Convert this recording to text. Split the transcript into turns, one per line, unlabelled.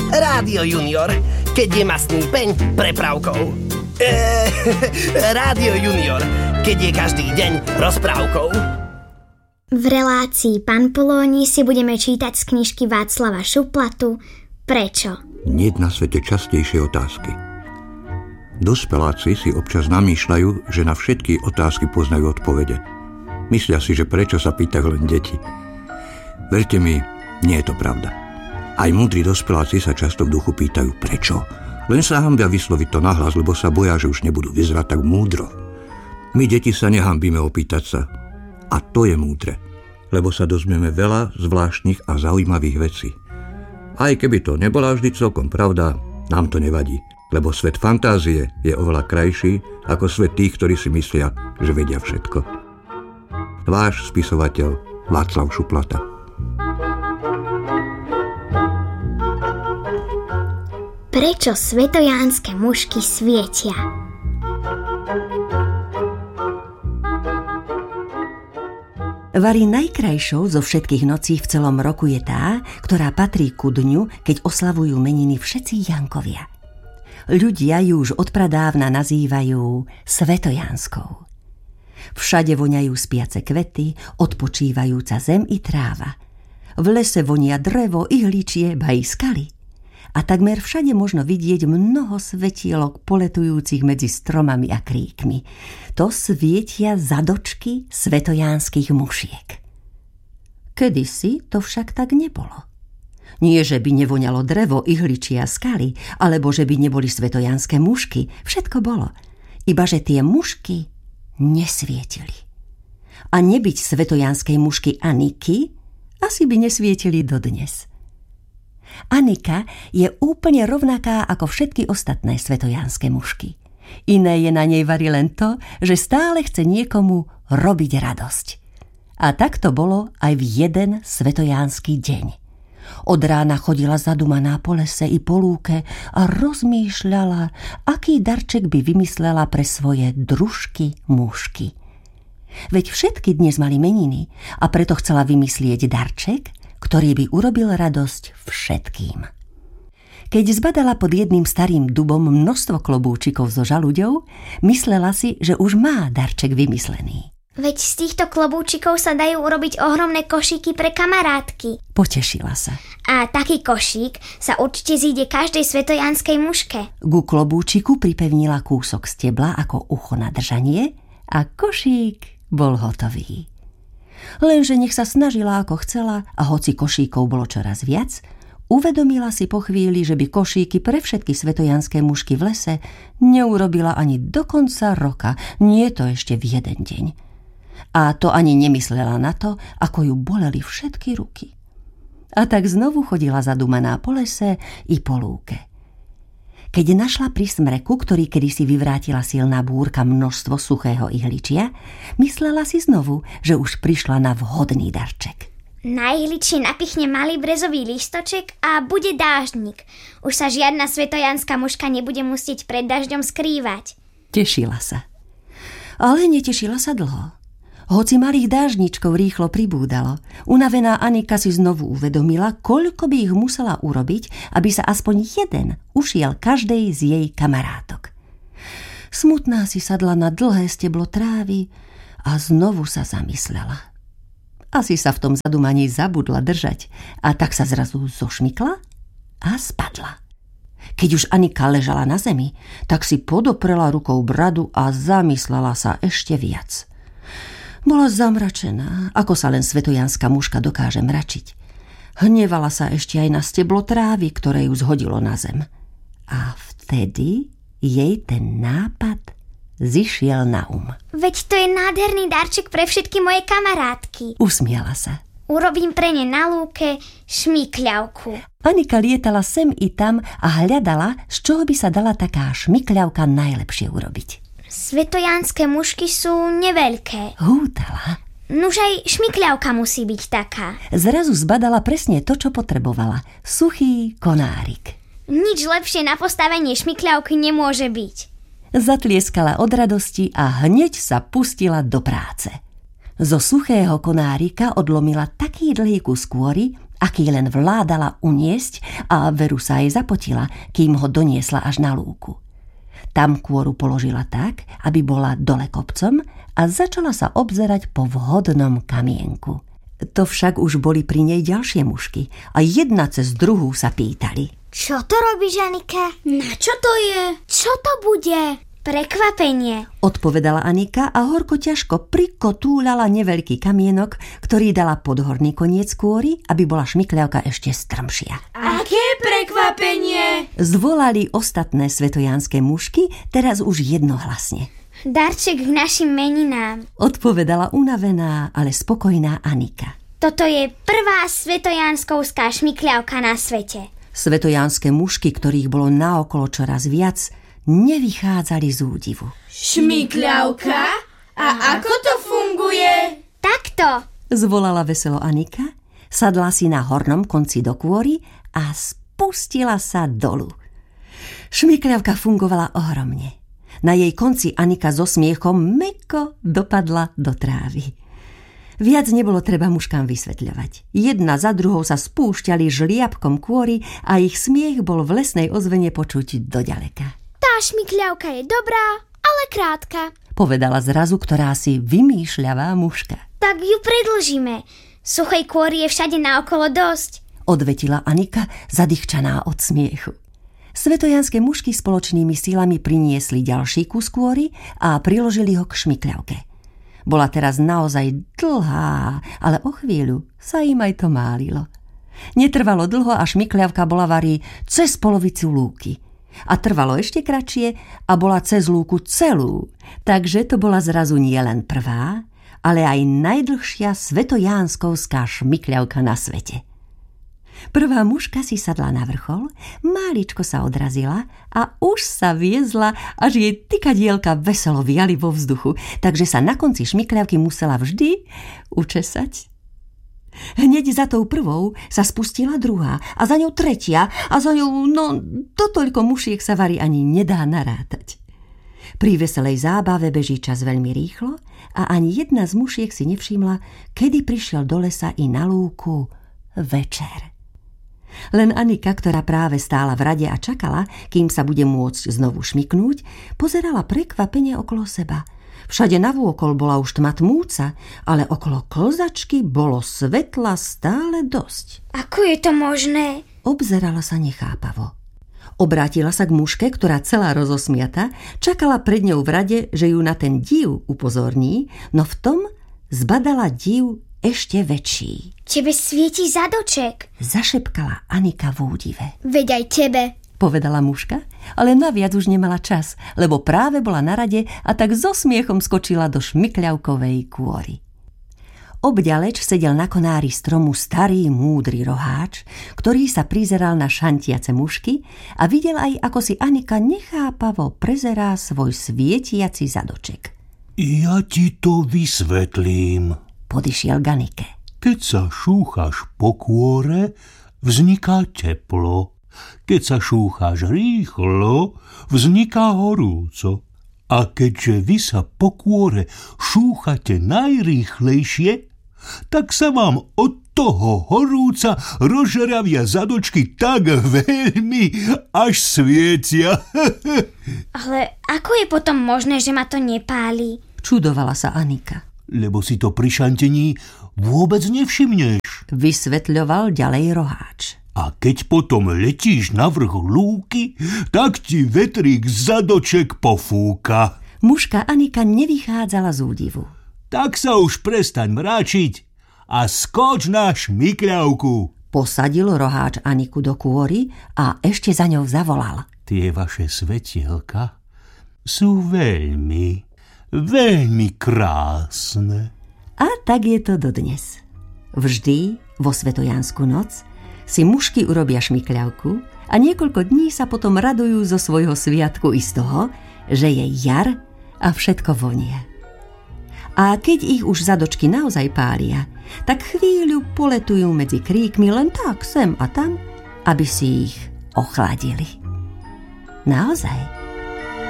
Rádio Junior, keď je mastný peň prepravkou. Rádio Junior, keď je každý deň rozprávkou.
V relácii Pán Polóni si budeme čítať z knižky Václava Šuplatu Prečo?
Niet na svete častejšie otázky. Dospeláci si občas namýšľajú, že na všetky otázky poznajú odpovede. Myslia si, že prečo sa pýtajú len deti. Verte mi, nie je to pravda. Aj múdri dospeláci sa často v duchu pýtajú prečo. Len sa hanbia vysloviť to nahlas, lebo sa boja, že už nebudú vyzerať tak múdro. My deti sa nehanbíme opýtať sa. A to je múdre, lebo sa dozvieme veľa zvláštnych a zaujímavých vecí. Aj keby to nebola vždy celkom pravda, nám to nevadí, lebo svet fantázie je oveľa krajší ako svet tých, ktorí si myslia, že vedia všetko. Váš spisovateľ Václav Šuplata.
Prečo svetojánske mušky svietia?
Vari najkrajšou zo všetkých nocí v celom roku je tá, ktorá patrí ku dňu, keď oslavujú meniny všetci Jankovia. Ľudia ju už odpradávna nazývajú svetojánskou. Všade voňajú spiace kvety, odpočívajúca zem i tráva. V lese vonia drevo, ihličie, ba i skaly. A takmer všade možno vidieť mnoho svetielok poletujúcich medzi stromami a kríkmi. To svietia zadočky svetojánskych mušiek. Kedysi to však tak nebolo. Nie, že by nevoňalo drevo, ihličie a skaly, alebo že by neboli svetojánske mušky. Všetko bolo. Iba že tie mušky nesvietili. A nebyť svetojánskej mušky Aniky, asi by nesvietili dodnes. Anika je úplne rovnaká ako všetky ostatné svetojánske mušky. Iné je na nej vari len to, že stále chce niekomu robiť radosť. A tak to bolo aj v jeden svetojánsky deň. Od rána chodila zadumaná po lese i po lúke a rozmýšľala, aký darček by vymyslela pre svoje družky mušky. Veď všetky dnes mali meniny a preto chcela vymyslieť darček, ktorý by urobil radosť všetkým. Keď zbadala pod jedným starým dubom množstvo klobúčikov so žaluďou, myslela si, že už má darček vymyslený.
Veď z týchto klobúčikov sa dajú urobiť ohromné košíky pre kamarátky.
Potešila sa.
A taký košík sa určite zíde každej svetojánskej muške.
Ku klobúčiku pripevnila kúsok stebla ako ucho na držanie a košík bol hotový. Lenže nech sa snažila ako chcela a hoci košíkov bolo čoraz viac, uvedomila si po chvíli, že by košíky pre všetky svetojánske mušky v lese neurobila ani do konca roka, nie to ešte v jeden deň. A to ani nemyslela na to, ako ju boleli všetky ruky. A tak znovu chodila zadumaná po lese i po lúke. Keď našla pri smreku, ktorý kedysi vyvrátila silná búrka množstvo suchého ihličia, myslela si znovu, že už prišla na vhodný darček.
Na ihličie napichne malý brezový lístoček a bude dáždnik. Už sa žiadna svetojánska muška nebude musieť pred dažďom skrývať.
Tešila sa. Ale netešila sa dlho. Hoci malých dážničkov rýchlo pribúdalo, unavená Anika si znovu uvedomila, koľko by ich musela urobiť, aby sa aspoň jeden ušiel každej z jej kamarátok. Smutná si sadla na dlhé steblo trávy a znovu sa zamyslela. Asi sa v tom zadumaní zabudla držať a tak sa zrazu zošmykla a spadla. Keď už Anika ležala na zemi, tak si podoprela rukou bradu a zamyslela sa ešte viac. Bola zamračená, ako sa len svetojánska muška dokáže mračiť. Hnevala sa ešte aj na steblo trávy, ktoré ju zhodilo na zem. A vtedy jej ten nápad zišiel na
Veď to je nádherný darček pre všetky moje kamarátky.
Usmiala sa.
Urobím pre ne na lúke šmykľavku.
Anika lietala sem i tam a hľadala, z čoho by sa dala taká šmykľavka najlepšie urobiť.
Svetojánske mušky sú neveľké.
Hútala.
Nuž aj šmykľavka musí byť taká.
Zrazu zbadala presne to, čo potrebovala. Suchý konárik.
Nič lepšie na postavenie šmykľavky nemôže byť.
Zatlieskala od radosti a hneď sa pustila do práce. Zo suchého konárika odlomila taký dlhý kus kôry, aký len vládala uniesť, a veru sa jej zapotila, kým ho doniesla až na lúku. Tam kôru položila tak, aby bola dole kopcom a začala sa obzerať po vhodnom kamienku. To však už boli pri nej ďalšie mušky a jedna cez druhú sa pýtali:
Čo to robíš, Anika? Na čo to je? Čo to bude? Prekvapenie,
odpovedala Anika a horko ťažko prikotúľala neveľký kamienok, ktorý dala pod horný koniec kôry, aby bola šmikľavka ešte strmšia.
Aké prekvapenie?
Zvolali ostatné svetojánske mušky, teraz už jednohlasne.
Darček k našim meninám,
odpovedala unavená, ale spokojná Anika.
Toto je prvá svetojánskovská šmikľavka na svete.
Svetojánske mušky, ktorých bolo naokolo čoraz viac, nevychádzali z údivu.
Šmikľavka? A ako to funguje?
Takto,
zvolala veselo Anika, sadla si na hornom konci do kôry a spustila sa dolu. Šmikľavka fungovala ohromne. Na jej konci Anika so smiechom mäkko dopadla do trávy. Viac nebolo treba muškám vysvetľovať. Jedna za druhou sa spúšťali žliabkom kôry a ich smiech bol v lesnej ozvene počuť doďaleka.
tá šmikľavka je dobrá, ale krátka,
povedala zrazu ktorá si vymýšľavá muška.
Tak ju predĺžime. Suchej kôry je všade naokolo dosť,
odvetila Anika, zadýchčaná od smiechu. Svetojanské mušky spoločnými sílami priniesli ďalší kus kôry a priložili ho k šmikľavke. Bola teraz naozaj dlhá, ale o chvíľu sa im aj to málilo. Netrvalo dlho a šmikľavka bola varí cez polovicu lúky. A trvalo ešte kratšie a bola cez lúku celú. Takže to bola zrazu nielen prvá, ale aj najdlhšia svetojánskovská šmikľavka na svete. Prvá muška si sadla na vrchol, máličko sa odrazila a už sa viezla, až jej tykadielka veselo viali vo vzduchu, takže sa na konci šmikľavky musela vždy učesať. Hneď za tou prvou sa spustila druhá a za ňou tretia a za ňou, to toľko mušiek sa vari ani nedá narátať. Pri veselej zábave beží čas veľmi rýchlo a ani jedna z mušiek si nevšimla, kedy prišiel do lesa i na lúku večer. Len Anika, ktorá práve stála v rade a čakala, kým sa bude môcť znovu šmiknúť, pozerala prekvapene okolo seba. Všade navôkol bola už tma tmúca, ale okolo klzačky bolo svetla stále dosť.
Ako je to možné?
Obzerala sa nechápavo. Obrátila sa k muške, ktorá celá rozosmiata, čakala pred ňou v rade, že ju na ten div upozorní, no v tom zbadala div ešte väčší.
Tebe svieti zadoček,
zašepkala Anika v údive.
Veď aj tebe,
povedala muška, ale naviac už nemala čas, lebo práve bola na rade a tak so smiechom skočila do šmikľavkovej kôry. Obďaleč sedel na konári stromu starý múdry roháč, ktorý sa prizeral na šantiace mušky a videl aj, ako si Anika nechápavo prezerá svoj svietiaci zadoček.
Ja ti to vysvetlím,
podišiel k Anike.
Keď sa šúchaš po kôre, vzniká teplo. Keď sa šúcháš rýchlo, vzniká horúco. A keďže vy sa po kôre šúchate najrýchlejšie, tak sa vám od toho horúca rozžeravia zadočky tak veľmi, až svietia.
Ale ako je potom možné, že ma to nepáli?
Čudovala sa Anika.
Lebo si to pri šantení vôbec nevšimneš,
vysvetľoval ďalej roháč.
A keď potom letíš na vrch lúky, tak ti vetrík zadoček pofúka.
Muška Anika nevychádzala z údivu.
Tak sa už prestaň mráčiť a skoč na šmikľavku. Posadil
roháč Aniku do kôry a ešte za ňou zavolal.
Tie vaše svetielka sú veľmi, veľmi krásne.
A tak je to dodnes. Vždy vo svetojánsku noc si mušky urobia šmikľavku a niekoľko dní sa potom radujú zo svojho sviatku i z toho, že je jar a všetko vonie. A keď ich už zadočky naozaj pália, tak chvíľu poletujú medzi kríkmi len tak sem a tam, aby si ich ochladili. Naozaj.